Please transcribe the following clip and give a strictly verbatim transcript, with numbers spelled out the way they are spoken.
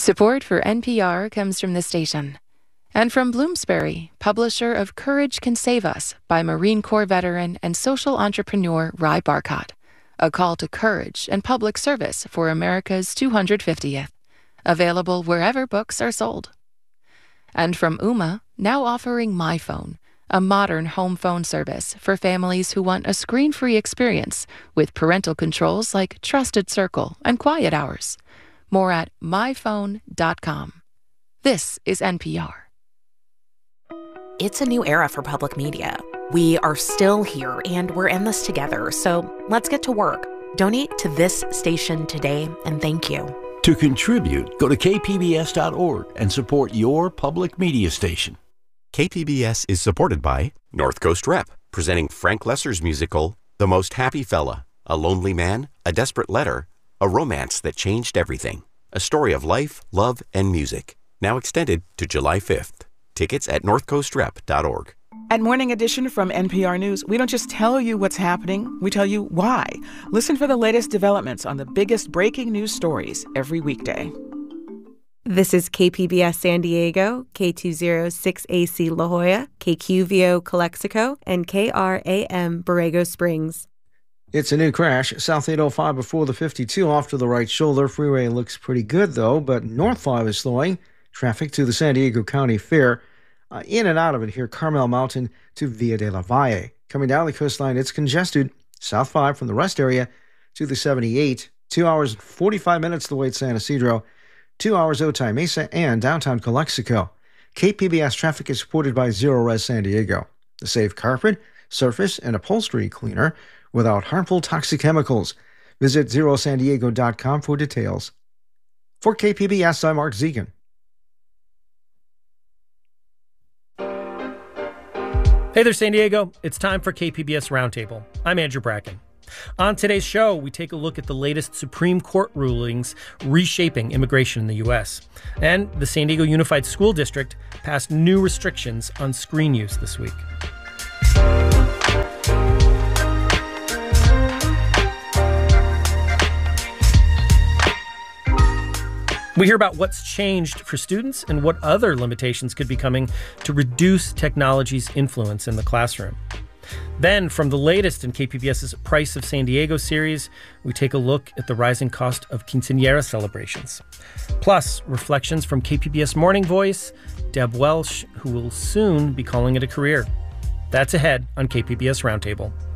Support for N P R comes from the station and from Bloomsbury, publisher of Courage Can Save Us by Marine Corps veteran and social entrepreneur Ry Barcott, a call to courage and public service for America's two hundred fiftieth. Available wherever books are sold. And from Ooma, now offering MyPhone, a modern home phone service for families who want a screen-free experience with parental controls like Trusted Circle and Quiet Hours. More at my phone dot com. This is N P R. It's a new era for public media. We are still here, and we're in this together, so let's get to work. Donate to this station today, and thank you. To contribute, go to k p b s dot org and support your public media station. K P B S is supported by North Coast Rep, presenting Frank Lesser's musical, The Most Happy Fella, A Lonely Man, A Desperate Letter, A Romance That Changed Everything. A story of life, love, and music. Now extended to July fifth. Tickets at north coast rep dot org. At Morning Edition from N P R News, we don't just tell you what's happening, we tell you why. Listen for the latest developments on the biggest breaking news stories every weekday. This is K P B S San Diego, K two oh six A C La Jolla, K Q V O Calexico, and K R A M Borrego Springs. It's a new crash. South eight oh five before the fifty-two off to the right shoulder. Freeway looks pretty good, though, but North five is slowing. Traffic to the San Diego County Fair. Uh, in and out of it here, Carmel Mountain to Via de la Valle. Coming down the coastline, it's congested. South five from the rest area to the seventy-eight. Two hours and forty-five minutes the way at San Isidro. Two hours Otay Mesa and downtown Calexico. K P B S traffic is supported by Zero Res San Diego. The safe carpet, surface, and upholstery cleaner without harmful toxic chemicals. Visit zero san diego dot com for details. For K P B S, I'm Mark Zegan. Hey there, San Diego. It's time for K P B S Roundtable. I'm Andrew Bracken. On today's show, we take a look at the latest Supreme Court rulings reshaping immigration in the U S. And the San Diego Unified School District passed new restrictions on screen use this week. We hear about what's changed for students and what other limitations could be coming to reduce technology's influence in the classroom. Then, from the latest in KPBS's Price of San Diego series, we take a look at the rising cost of quinceañera celebrations. Plus, reflections from K P B S Morning Voice, Deb Welsh, who will soon be calling it a career. That's ahead on K P B S Roundtable.